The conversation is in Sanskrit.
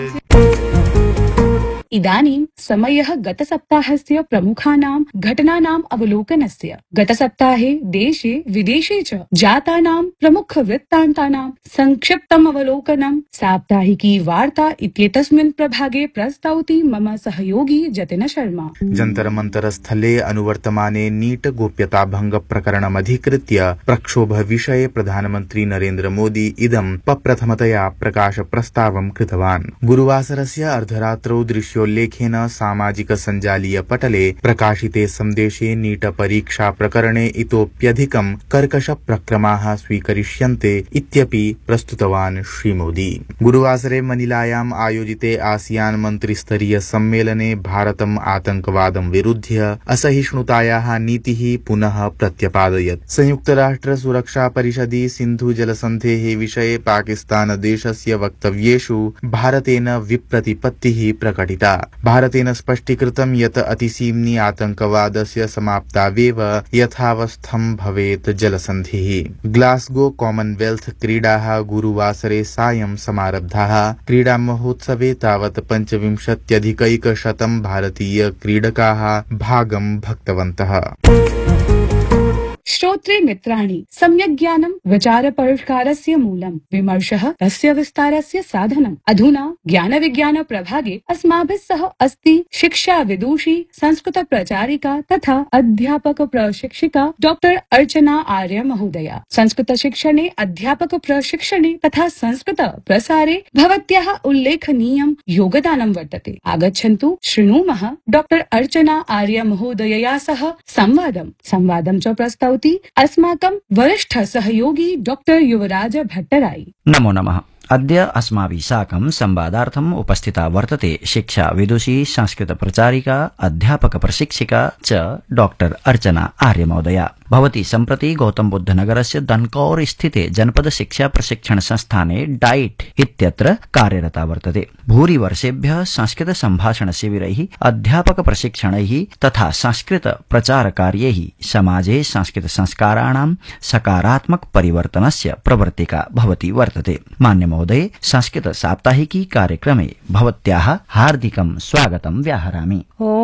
इदानीं समयः गतसप्ताहस्य प्रमुखानां घटनानाम् अवलोकनस्य। गतसप्ताहे देशे विदेशे च जातानां प्रमुखवृत्तान्तानां संक्षिप्तम् अवलोकनं साप्ताहिकी वार्ता इत्येतस्मिन् प्रभागे प्रस्तौति मम सहयोगी जतिन शर्मा। जंतर मंतर स्थले अनुवर्तमाने नीट गोप्यता भंग प्रकरणमधिकृत्य प्रक्षोभ विषये प्रधानमन्त्री नरेन्द्र मोदी इदं पप्रथमतया प्रकाश प्रस्तावं कृतवान्। गुरुवासरस्य अर्धरात्रौ दृश्योल्लेखेन सामाजिक सञ्जालीय पटले प्रकाशिते सन्देशे नीट परीक्षा प्रकरणे इतोप्यधिकं कर्कश प्रक्रमाः स्वीकरिष्यन्ते इत्यपि प्रस्तुतवान् श्रीमोदी। गुरुवासरे मनिलायाम् आयोजिते आसियान मन्त्रिस्तरीय सम्मेलने भारतम् आतंकवादं विरुध्य असहिष्णुतायाः नीतिः पुनः प्रत्यपादयत्। संयुक्तराष्ट्र सुरक्षा परिषदि सिन्धु जलसन्धेः विषये पाकिस्तान देशस्य वक्तव्येषु भारतेन विप्रतिपत्तिः प्रकटिता। भारतेन स्पष्टीकृतं यत् अतिसीम्नि आतंकवादस्य समाप्तावेव यथावस्थं भवेत् जलसन्धिः। ग्लासगो कॉमनवेल्थ क्रीडाः गुरुवासरे सायं समारब्धाः। क्रीडा महोत्सवे तावत् 25,100 भारतीय क्रीडकाः भागं भक्तवन्तः। श्रोत्रे मित्राणि, सम्यक् ज्ञानं विचार परिष्कारस्य मूलम्, विमर्शः तस्य विस्तारस्य साधनम्। अधुना ज्ञान विज्ञान प्रभागे अस्माभिः सह अस्ति शिक्षा विदुषी संस्कृत प्रचारिका तथा अध्यापक प्रशिक्षिका डॉक्टर अर्चना आर्य महोदया। संस्कृत शिक्षणे, अध्यापक प्रशिक्षणे तथा संस्कृत प्रसारे भवत्याः उल्लेखनीयं योगदानं वर्तते। आगच्छन्तु शृणुमः डॉक्टर अर्चना आर्य महोदयया सह संवादं च प्रस्तौति अस्माकं वरिष्ठ सहयोगी डॉक्टर युवराज भट्टराई। नमो नमः। अद्य अस्माभिः साकं संवादार्थम् उपस्थिता वर्तते शिक्षा विदुषी संस्कृत प्रचारिका अध्यापक प्रशिक्षिका च डॉक्टर अर्चना आर्य महोदया। भवती सम्प्रति गौतम बुद्ध नगरस्य दनकौर स्थिते जनपद शिक्षा प्रशिक्षण संस्थाने डाइट इत्यत्र कार्यरता वर्तते। भूरि वर्षेभ्यः संस्कृत सम्भाषण शिविरैः, अध्यापक प्रशिक्षणैः तथा संस्कृत प्रचार कार्यैः समाजे संस्कृत संस्काराणां सकारात्मक परिवर्तनस्य प्रवर्तिका भवती वर्तते। मान्य महोदये, संस्कृत साप्ताहिकी कार्यक्रमे भवत्याः हार्दिकं स्वागतं व्याहरामि।